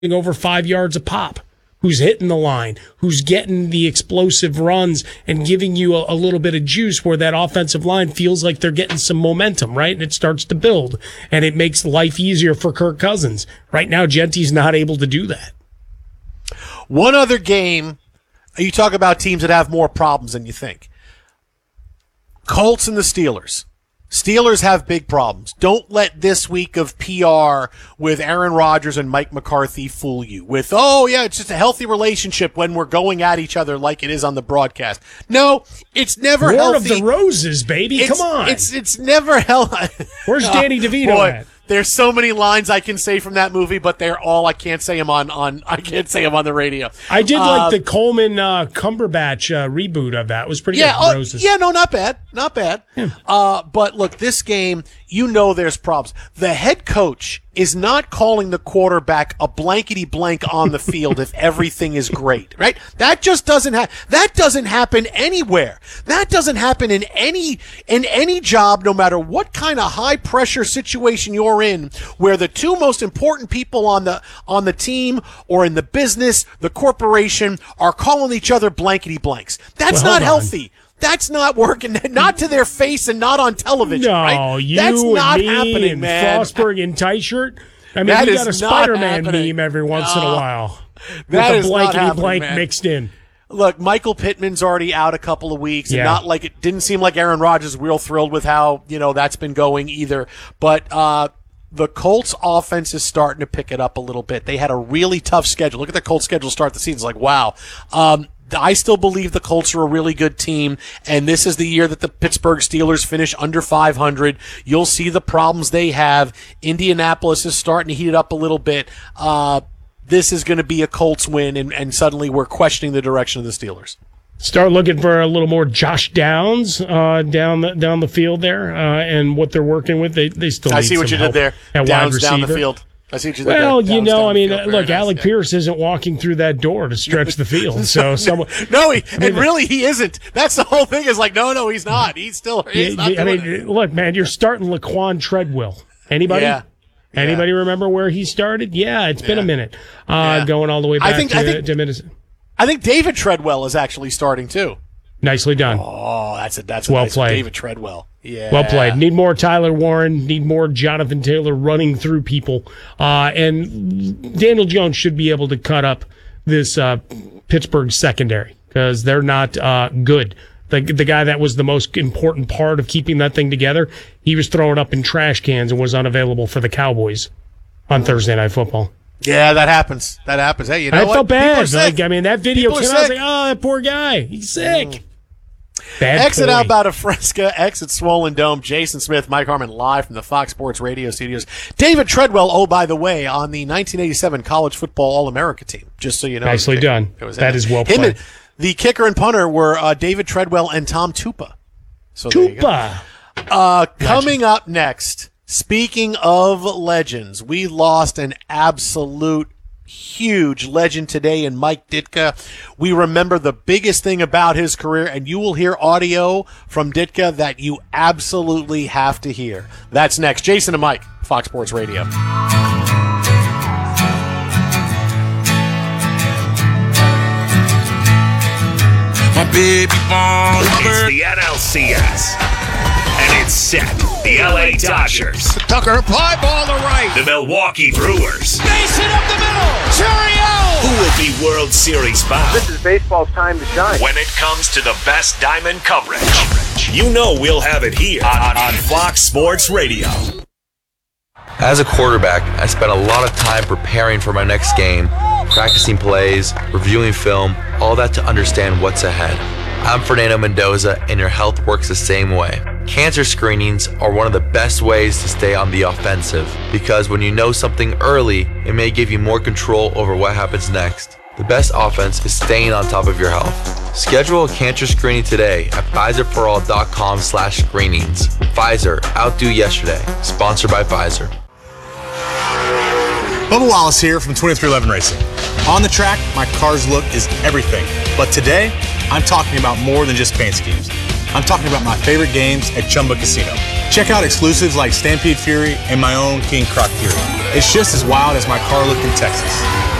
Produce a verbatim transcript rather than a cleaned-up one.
over five yards a pop, who's hitting the line, who's getting the explosive runs and giving you a, a little bit of juice where that offensive line feels like they're getting some momentum, right? And it starts to build, and it makes life easier for Kirk Cousins. Right now, Genty's not able to do that. One other game, you talk about teams that have more problems than you think. Colts and the Steelers. Steelers have big problems. Don't let this week of P R with Aaron Rodgers and Mike McCarthy fool you with, oh, yeah, it's just a healthy relationship when we're going at each other like it is on the broadcast. No, it's never War healthy. of the Roses, baby. It's, Come on. It's it's never healthy. Where's Danny DeVito Boy, at? There's so many lines I can say from that movie, but they're all I can't say them on, on I can't say them on the radio. I did uh, like the Coleman uh, Cumberbatch uh, reboot of that. It was pretty yeah, good. uh, Roses. yeah, no, not bad, not bad. Yeah. Uh, but look, this game, you know, there's problems. The head coach is not calling the quarterback a blankety blank on the field if everything is great, right? That just doesn't happen. That doesn't happen anywhere. That doesn't happen in any in any job, no matter what kind of high pressure situation you're in, where the two most important people on the on the team or in the business, the corporation, are calling each other blankety blanks. That's Well, not hold on. healthy. That's not working. Not to their face and not on television. No, right? you That's and not me happening, and man. Frostberg in tight shirt. I mean, That we is got a not Spider-Man happening. meme every once in a No. while That with is a not blankety happening, blank man. mixed in. Look, Michael Pittman's already out a couple of weeks, and Yeah. not like it didn't seem like Aaron Rodgers was real thrilled with how you know that's been going either. But uh, the Colts offense is starting to pick it up a little bit. They had a really tough schedule. Look at the Colts schedule to start the season. It's like wow. Um, I still believe the Colts are a really good team, and this is the year that the Pittsburgh Steelers finish under five hundred. You'll see the problems they have. Indianapolis is starting to heat it up a little bit. Uh, this is going to be a Colts win, and, and suddenly we're questioning the direction of the Steelers. Start looking for a little more Josh Downs uh, down the down the field there, uh, and what they're working with. They they still. I need see what some you did help there. at Downs wide down receiver. the field. I see what you did Well, there. you Downs know, down I the mean, field. uh, Very look, nice, Alec yeah. Pierce isn't walking through that door to stretch the field. So someone. No, he, and really he isn't. That's the whole thing. Is like, no, no, he's not. He's still. He's not I doing mean, it. look, man, you're starting Laquan Treadwell. Anybody? Yeah. Yeah. Anybody remember where he started? Yeah, it's been Yeah. a minute. Uh, Yeah. Going all the way I back think- to, I think- to Minnesota. I think David Treadwell is actually starting too. Nicely done. Oh, that's a that's a Well nice played. David Treadwell. Yeah. Well played. Need more Tyler Warren. Need more Jonathan Taylor running through people. Uh, and Daniel Jones should be able to cut up this uh, Pittsburgh secondary because they're not uh, good. The, the guy that was the most important part of keeping that thing together, he was thrown up in trash cans and was unavailable for the Cowboys on Thursday Night Football. Yeah, that happens. That happens. Hey, you know I what? felt People are bad. sick. Like, I mean, that video People are came out. I was sick. like, oh, that poor guy. He's sick. Mm. Bad Exit boy. out of Fresca, exit Swollen Dome. Jason Smith, Mike Harmon, live from the Fox Sports Radio studios. David Treadwell, oh, by the way, on the nineteen eighty-seven College Football All-America team, just so you know. Nicely It- done. it was That him. is well Him played. and- the kicker and punter were uh, David Treadwell and Tom Tupa. So there you go. Tupa. Uh, coming up next, speaking of legends, we lost an absolute huge legend today in Mike Ditka. We remember the biggest thing about his career, and you will hear audio from Ditka that you absolutely have to hear. That's next. Jason and Mike, Fox Sports Radio. My baby born It's the N L C S. And it's set. The L A Dodgers. Tucker, fly ball to right. The Milwaukee Brewers. Base hit up the middle. Cheerio! Who will be World Series bound? This is baseball's time to shine. When it comes to the best diamond coverage, you know we'll have it here on, on Fox Sports Radio. As a quarterback, I spent a lot of time preparing for my next game, practicing plays, reviewing film, all that to understand what's ahead. I'm Fernando Mendoza, and your health works the same way. Cancer screenings are one of the best ways to stay on the offensive, because when you know something early, it may give you more control over what happens next. The best offense is staying on top of your health. Schedule a cancer screening today at Pfizer For All dot com slash screenings. Pfizer, outdo yesterday. Sponsored by Pfizer. Bubba Wallace here from twenty-three eleven Racing. On the track, my car's look is everything. But today, I'm talking about more than just paint schemes. I'm talking about my favorite games at Chumba Casino. Check out exclusives like Stampede Fury and my own King Croc Fury. It's just as wild as my car look in Texas.